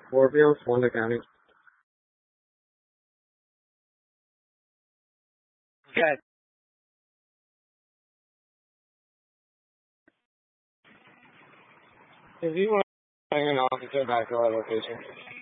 Scorpio, Wanda County. Okay. If you want to hang an officer back to our location.